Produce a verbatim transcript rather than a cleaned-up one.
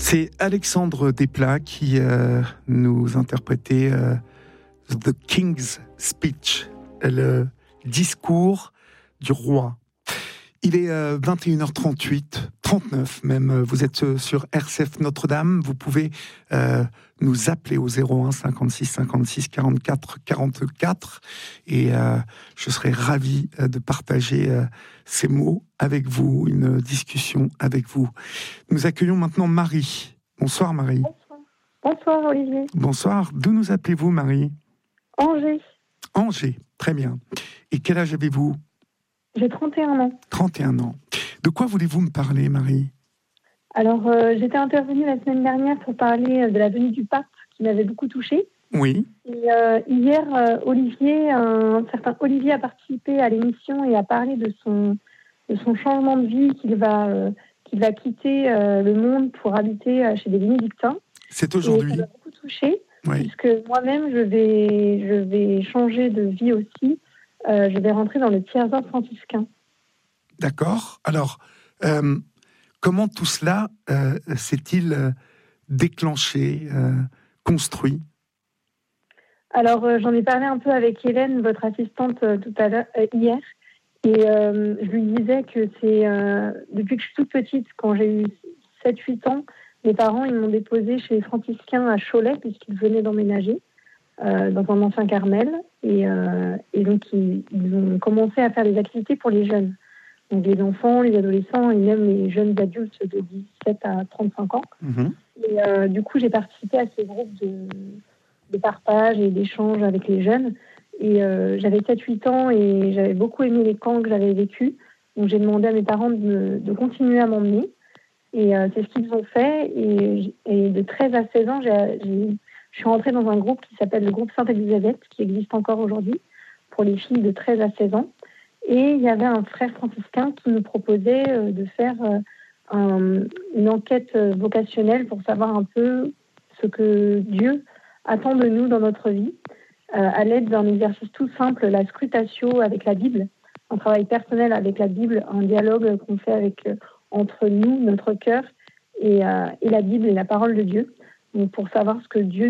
C'est Alexandre Desplat qui euh, nous interprétait euh, The King's Speech, le discours du roi. Il est euh, vingt et une heures trente-huit, trente-neuf même. Vous êtes sur R C F Notre-Dame. Vous pouvez euh, nous appeler au zéro un cinquante-six cinquante-six quarante-quatre quarante-quatre et euh, je serai ravi de partager euh, ces mots avec vous, une discussion avec vous. Nous accueillons maintenant Marie. Bonsoir Marie. Bonsoir, Bonsoir Olivier. Bonsoir. D'où nous appelez-vous Marie? Angers. Angers, très bien. Et quel âge avez-vous? J'ai trente et un ans. trente et un ans. De quoi voulez-vous me parler, Marie? Alors, euh, j'étais intervenue la semaine dernière pour parler de la venue du pape qui m'avait beaucoup touchée. Oui. Et euh, hier, euh, Olivier, un certain Olivier a participé à l'émission et a parlé de son, de son changement de vie, qu'il va, euh, qu'il va quitter euh, le monde pour habiter euh, chez des bénédictins. C'est aujourd'hui. Et ça m'a beaucoup touchée, oui. Puisque moi-même, je vais, je vais changer de vie aussi. Euh, je vais rentrer dans le tiers-ordre franciscain. D'accord. Alors, euh, comment tout cela euh, s'est-il euh, déclenché, euh, construit? Alors, euh, j'en ai parlé un peu avec Hélène, votre assistante, euh, tout à l'heure, euh, hier. Et euh, je lui disais que c'est... Euh, depuis que je suis toute petite, quand j'ai eu sept huit ans, mes parents, ils m'ont déposée chez les franciscains à Cholet, puisqu'ils venaient d'emménager euh, dans un ancien Carmel. Et, euh, et donc, ils, ils ont commencé à faire des activités pour les jeunes. Donc, les enfants, les adolescents et même les jeunes adultes de dix-sept à trente-cinq ans. Mmh. Et euh, du coup, j'ai participé à ces groupes de, de partage et d'échange avec les jeunes. Et euh, j'avais sept huit ans et j'avais beaucoup aimé les camps que j'avais vécus. Donc, j'ai demandé à mes parents de, me, de continuer à m'emmener. Et euh, c'est ce qu'ils ont fait. Et, et de treize à seize ans, j'ai, j'ai, je suis rentrée dans un groupe qui s'appelle le groupe Sainte-Élisabeth, qui existe encore aujourd'hui, pour les filles de treize à seize ans. Et il y avait un frère franciscain qui nous proposait euh, de faire euh, un, une enquête vocationnelle pour savoir un peu ce que Dieu attend de nous dans notre vie, euh, à l'aide d'un exercice tout simple, la scrutatio avec la Bible, un travail personnel avec la Bible, un dialogue qu'on fait avec, euh, entre nous, notre cœur, et, euh, et la Bible et la parole de Dieu, donc pour savoir ce que Dieu